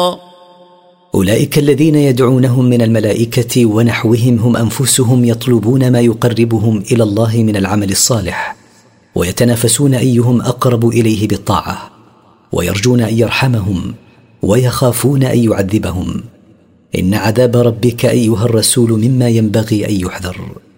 أولئك الذين يدعونهم من الملائكة ونحوهم هم أنفسهم يطلبون ما يقربهم إلى الله من العمل الصالح، ويتنافسون أيهم أقرب إليه بالطاعة، ويرجون أن يرحمهم ويخافون أن يعذبهم. إن عذاب ربك أيها الرسول مما ينبغي أن يحذر.